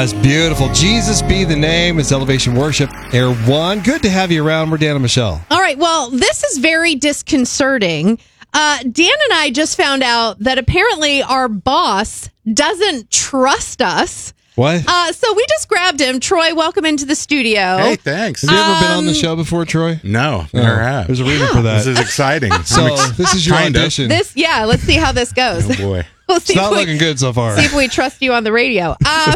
That's beautiful. Jesus be the name. It's Elevation Worship, Air One. Good to have you around. We're Dan and Michelle. All right. Well, this is very disconcerting. Dan and I just found out that apparently our boss doesn't trust us. What? So we just grabbed him. Troy, welcome into the studio. Hey, thanks. Have you ever been on the show before, Troy? No, never have. There's a reason for that. This is exciking. So this is your Kind of. audition. Let's see how this goes. Oh, boy. We'll see It's not if we- looking good so far. See if we trust you on the radio.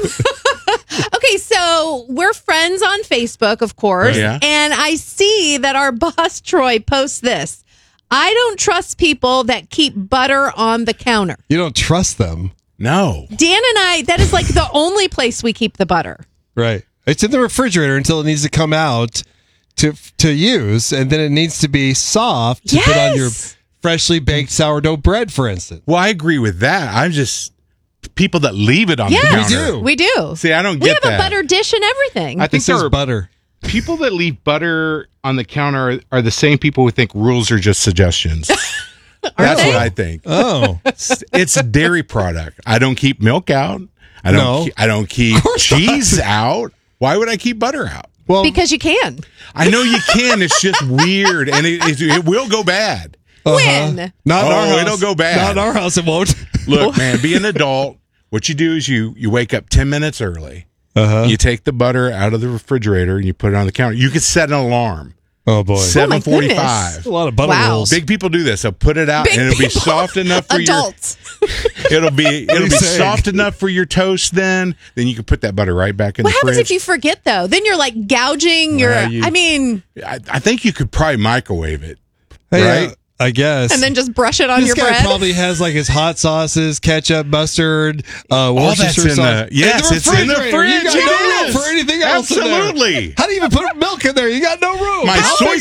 Okay, so we're friends on Facebook, of course, Yeah. and I see that our boss, Troy, posts this. I don't trust people that keep butter on the counter. You don't trust them. No. Dan and I, that is like the only place we keep the butter. Right. It's in the refrigerator until it needs to come out to use, and then it needs to be soft to put on your freshly baked sourdough bread, for instance. Well, I agree with that. I'm just people that leave it on the Yes, counter. we do. See, I don't We get have that. a butter dish and everything. I think This is there are butter. people that leave butter on the counter are the same people who think rules are just suggestions. That's they? what I think. Oh. It's a dairy product. I don't keep milk out. I No. don't keep cheese out. Why would I keep butter out? Well, because you can. I know you can. It's just weird, and it will go bad. When? not in our Oh, house. it'll go bad. Not in our house, it won't. Look, man, be an adult. What you do is you wake up 10 minutes early. Uh-huh. You take the butter out of the refrigerator and you put it on the counter. You can set an alarm. Oh, boy. 7:45. A lot of butter Wow. rolls. Big people do this. They'll put it out Big and it'll be people. soft enough for Adults. it'll be you saying? soft enough for your toast then you can put that butter right back in What the happens fridge. if you forget, though? Then you're like gouging your, Well, I mean, I think you could probably microwave it. Hey, right? I guess. and then just brush it on this your guy bread. probably has like his hot sauces, ketchup, mustard, Worcestershire that's in sauce. yes, it's in the refrigerator. fridge. You got It no room is. for anything else in there. Absolutely. How do you even put milk in there? You got no room. My How soy big